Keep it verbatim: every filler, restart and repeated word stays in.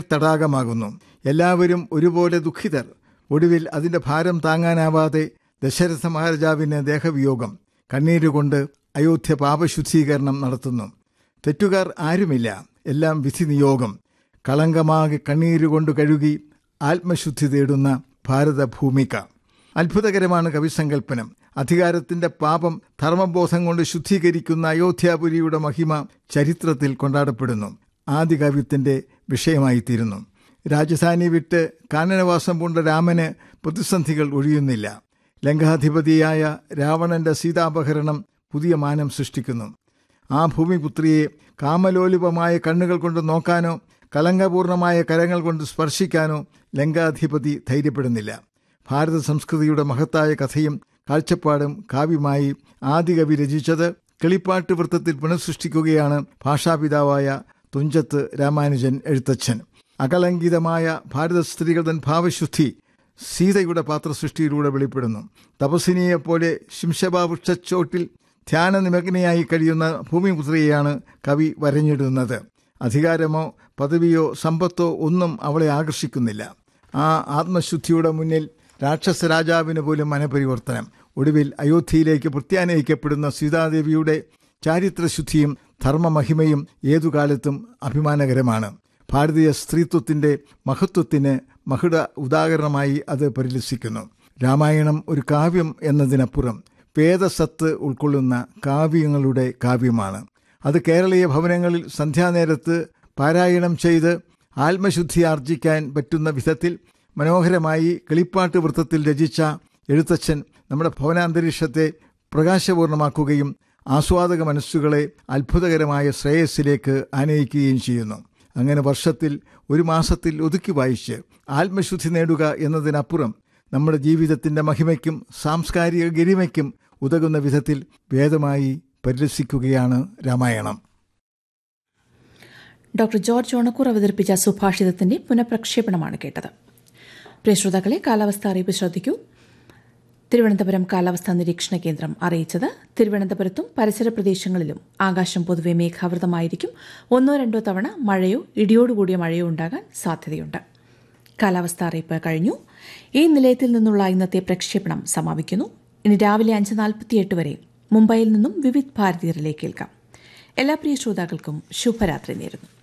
തടാകമാകുന്നു. എല്ലാവരും ഒരുപോലെ ദുഃഖിതർ. ഒടുവിൽ അതിന്റെ ഭാരം താങ്ങാനാവാതെ ദശരഥ മഹാരാജാവിന് ദേഹവിയോഗം. കണ്ണീരുകൊണ്ട് അയോധ്യ പാപശുദ്ധീകരണം നടത്തുന്നു. തെറ്റുകാർ ആരുമില്ല, എല്ലാം വിധി നിയോഗം. കളങ്കമാകെ കണ്ണീരുകൊണ്ട് കഴുകി ആത്മശുദ്ധി തേടുന്ന ഭാരതഭൂമിക. അത്ഭുതകരമാണ് കവിസങ്കല്പനം. അധികാരത്തിന്റെ പാപം ധർമ്മബോധം കൊണ്ട് ശുദ്ധീകരിക്കുന്ന അയോധ്യാപുരിയുടെ മഹിമ ചരിത്രത്തിൽ കൊണ്ടാടപ്പെടുന്നു. ആദികാവ്യത്തിന്റെ വിഷയമായിത്തീരുന്നു. രാജധാനി വിട്ട് കാനനവാസം പൂണ്ട രാമന് പ്രതിസന്ധികൾ ഒഴിയുന്നില്ല. ലങ്കാധിപതിയായ രാവണന്റെ സീതാപഹരണം പുതിയ മാനം സൃഷ്ടിക്കുന്നു. ആ ഭൂമിപുത്രിയെ കാമലോലുപമായ കണ്ണുകൾ കൊണ്ട് നോക്കാനോ കലങ്കപൂർണമായ കരങ്ങൾ കൊണ്ട് സ്പർശിക്കാനോ ലങ്കാധിപതി ധൈര്യപ്പെടുന്നില്ല. ഭാരത സംസ്കൃതിയുടെ മഹത്തായ കഥയും കാഴ്ചപ്പാടും കാവ്യമായി ആദികവി രചിച്ചത് കിളിപ്പാട്ട് വൃത്തത്തിൽ പുനഃസൃഷ്ടിക്കുകയാണ് ഭാഷാപിതാവായ തുഞ്ചത്ത് രാമാനുജൻ എഴുത്തച്ഛൻ. അകലങ്കിതമായ ഭാരത സ്ത്രീകളുടെ ഭാവശുദ്ധി സീതയുടെ പാത്രസൃഷ്ടിയിലൂടെ വെളിപ്പെടുന്നു. തപസ്വിനിയെപ്പോലെ ശിംശഭാവൃക്ഷച്ചോട്ടിൽ ധ്യാനനിമഗ്നയായി കഴിയുന്ന ഭൂമിപുത്രിയെയാണ് കവി വരഞ്ഞിടുന്നത്. അധികാരമോ പദവിയോ സമ്പത്തോ ഒന്നും അവളെ ആകർഷിക്കുന്നില്ല. ആ ആത്മശുദ്ധിയുടെ മുന്നിൽ രാക്ഷസ രാജാവിന് പോലും മനപരിവർത്തനം. ഒടുവിൽ അയോധ്യയിലേക്ക് പ്രത്യാനയിക്കപ്പെടുന്ന സീതാദേവിയുടെ ചാരിത്രശുദ്ധിയും ധർമ്മമഹിമയും ഏതുകാലത്തും അഭിമാനകരമാണ്. ഭാരതീയ സ്ത്രീത്വത്തിന്റെ മഹത്വത്തിന് മഹുട ഉദാഹരണമായി അത് പരിലസിക്കുന്നു. രാമായണം ഒരു കാവ്യം എന്നതിനപ്പുറം വേദസത്ത് ഉൾക്കൊള്ളുന്ന കാവ്യങ്ങളുടെ കാവ്യമാണ്. അത് കേരളീയ ഭവനങ്ങളിൽ സന്ധ്യാനേരത്ത് പാരായണം ചെയ്ത് ആത്മശുദ്ധി ആർജിക്കാൻ പറ്റുന്ന വിധത്തിൽ മനോഹരമായി കിളിപ്പാട്ട് വൃത്തത്തിൽ രചിച്ച എഴുത്തച്ഛൻ നമ്മുടെ ഭവനാന്തരീക്ഷത്തെ പ്രകാശപൂർണമാക്കുകയും ആസ്വാദക മനസ്സുകളെ അത്ഭുതകരമായ ശ്രേയസ്സിലേക്ക് ആനയിക്കുകയും ചെയ്യുന്നു. അങ്ങനെ വർഷത്തിൽ ഒരു മാസത്തിൽ ഒതുക്കി വായിച്ച് ആത്മശുദ്ധി നേടുക എന്നതിനപ്പുറം നമ്മുടെ ജീവിതത്തിൻ്റെ മഹിമയ്ക്കും സാംസ്കാരിക ഗരിമയ്ക്കും ഉതകുന്ന വിധത്തിൽ വേദമായി പരിരസിക്കുകയാണ് രാമായണം. ഡോക്ടർ ജോർജ് ഓണക്കൂർ അവതരിപ്പിച്ച സുഭാഷിതത്തിന്റെ പുനഃപ്രക്ഷേപണമാണ് കേട്ടത്. പ്രിയ ശ്രോതാക്കളെ, കാലാവസ്ഥ അറിയിപ്പ് ശ്രദ്ധിക്കൂ. തിരുവനന്തപുരം കാലാവസ്ഥാ നിരീക്ഷണ കേന്ദ്രം അറിയിച്ചത് തിരുവനന്തപുരത്തും പരിസര പ്രദേശങ്ങളിലും ആകാശം പൊതുവെ മേഘാവൃതമായിരിക്കും. ഒന്നോ രണ്ടോ തവണ മഴയോ ഇടിയോടുകൂടിയ മഴയോ ഉണ്ടാകാൻ സാധ്യതയുണ്ട്. കാലാവസ്ഥാ അറിയിപ്പ് കഴിഞ്ഞു. ഈ നിലയത്തിൽ നിന്നുള്ള ഇന്നത്തെ പ്രക്ഷേപണം സമാപിക്കുന്നു. ഇനി രാവിലെ അഞ്ച് നാൽപ്പത്തിയെട്ട് വരെ മുംബൈയിൽ നിന്നും വിവിധ് ഭാരതീയരിലേക്ക് കേൾക്കാം. എല്ലാ പ്രിയ ശ്രോതാക്കൾക്കും ശുഭരാത്രി നേരുന്നു.